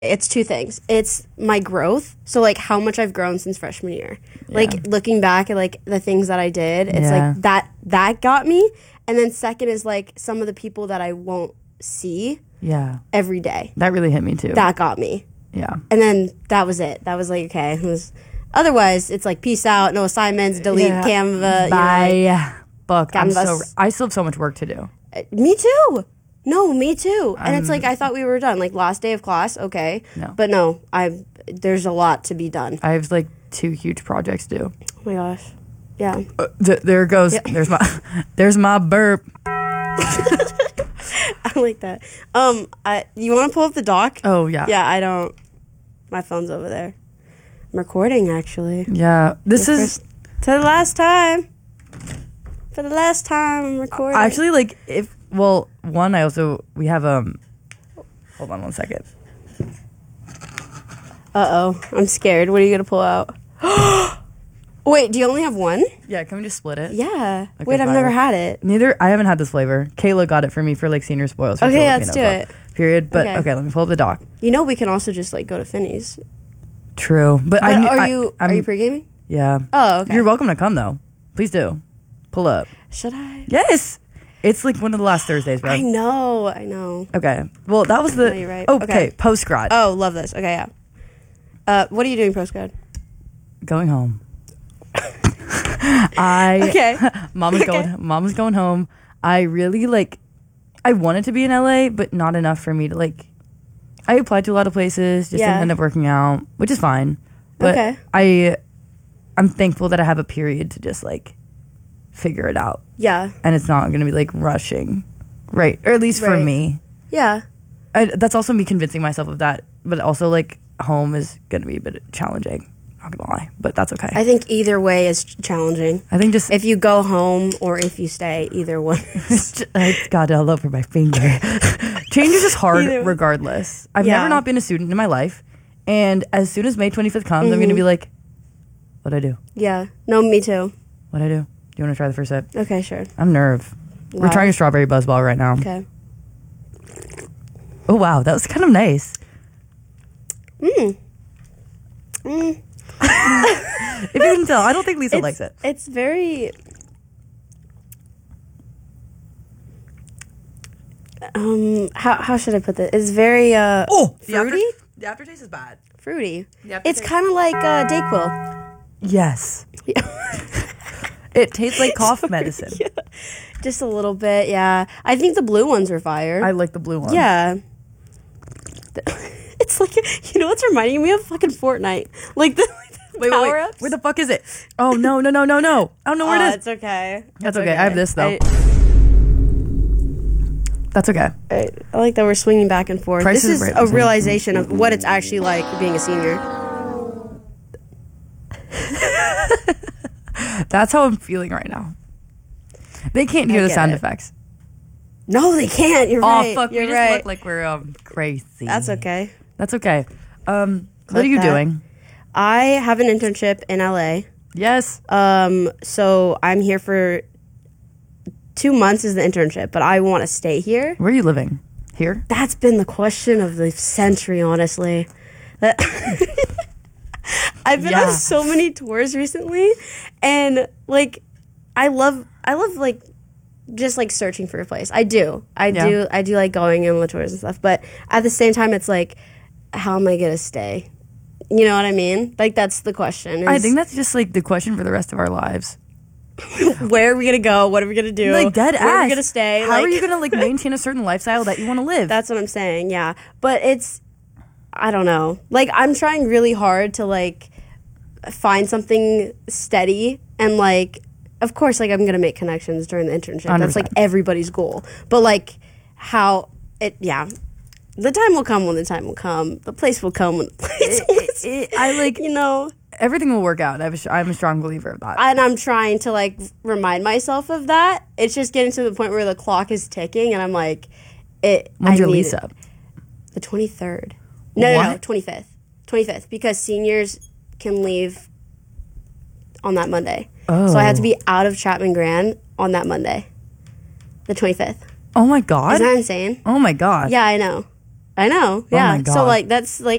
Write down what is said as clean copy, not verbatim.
It's two things. It's my growth. So like how much I've grown since freshman year. Yeah. Like looking back at like the things that I did, it's Yeah. like that got me. And then second is like some of the people that I won't see Yeah. every day. That really hit me too. That got me. Yeah. And then that was it. That was like, okay. It was, otherwise, it's like peace out, no assignments, delete Yeah. Canva. Bye. Fuck. Canvas. I still have so much work to do. Me too. No, me too. And it's like I thought we were done. Like last day of class, okay. No. But no, there's a lot to be done. I have like 2 huge projects due. Oh my gosh. Yeah. There it goes. Yeah. There's my burp. I like that. You want to pull up the doc? Oh yeah. Yeah, I don't. My phone's over there. I'm recording actually. Yeah. This is To the last time. For the last time I'm recording. actually like we have hold on one second. Uh-oh. I'm scared. What are you going to pull out? Wait, do you only have one? Yeah, can we just split it? Yeah. Okay, Wait, I've fire. never had it. I haven't had this flavor. Kayla got it for me for like senior spoils. for Okay, Filipino let's do club. it. Period. But Okay. okay, let me pull up the doc. You know we can also just like go to Finney's. True. But Are you I'm pre-gaming? Yeah. Oh, okay. You're welcome to come though. Please do. Pull up. Should I? Yes. It's like one of the last Thursdays, bro. I know. Okay. Well, that was the. No, you're right. Okay. Okay. Post grad. Oh, love this. Okay, yeah. What are you doing postgrad? Going home. Okay. Mama's Okay. going home. I really I wanted to be in LA, but not enough for me to I applied to a lot of places, just Yeah. didn't end up working out, which is fine. But Okay. I'm thankful that I have a period to just figure it out. Yeah. And it's not going to be rushing. Right. Or at least for Right. me. Yeah. That's also me convincing myself of that. But also home is going to be a bit challenging. Not going to lie. But that's okay. I think either way is challenging. I think just... If you go home or if you stay, either one. I got it all over my finger. Change is just hard Either way. regardless. I've Yeah. never not been a student in my life. And as soon as May 25th comes, I'm going to be like, what'd I do? Yeah. No, me too. What'd I do? Do you want to try the first sip? Okay, sure. I'm nerve. We're Wow. trying a strawberry buzzball right now. Okay. Oh, wow. That was kind of nice. If you can tell, I don't think Lisa likes it. It's very... how should I put this? It's very fruity? The aftertaste is bad. Fruity. The It's aftertaste- kind of like Dayquil. Yes. It tastes like cough medicine. Just a little bit, yeah. I think the blue ones are fire. I like the blue one. Yeah. It's like, you know what's reminding me of? Fucking Fortnite. Like the power ups. Where the fuck is it? Oh, no. I don't know where it is. It's okay. That's okay. I have this, though. That's okay. I like that we're swinging back and forth. Price This is is Right a was it? realization of what it's actually like being a senior. That's how I'm feeling right now. They can't hear the get sound it. effects. No, they can't. You're right. Oh, fuck. You're We right. just look like we're crazy. That's okay. That's okay. What are you that. doing? I have an internship in LA. Yes. So I'm here for 2 months is the internship, but I want to stay here. Where are you living? Here? That's been the question of the century, honestly. That I've been Yeah. on so many tours recently, and I love just searching for a place. I do like going on the tours and stuff, but at the same time, it's how am I gonna stay? You know what I mean? That's the question. I think that's just the question for the rest of our lives. Where are we gonna go? What are we gonna do? Dead ass. Where are we gonna stay? How are you gonna maintain a certain lifestyle that you want to live? That's what I'm saying. Yeah, but I don't know. I'm trying really hard to find something steady and of course I'm gonna make connections during the internship. That's 100%. everybody's goal. But how it the time will come when the time will come. The place will come when the place will everything will work out. I'm a strong believer of that. and I'm trying to remind myself of that. It's just getting to the point where the clock is ticking and I'm When's your lease up? The 23rd. No, What? 25th. 25th, because seniors can leave on that Monday. Oh. So I had to be out of Chapman Grand on that Monday. The 25th. Oh my god. Isn't that insane? Oh my god. Yeah, I know. Yeah. my So God. that's